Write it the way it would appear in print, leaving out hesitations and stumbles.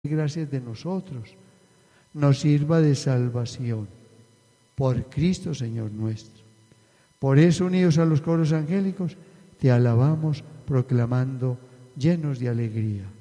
gracias de nosotros, nos sirva de salvación. Por Cristo, Señor nuestro. Por eso, unidos a los coros angélicos, te alabamos proclamando llenos de alegría.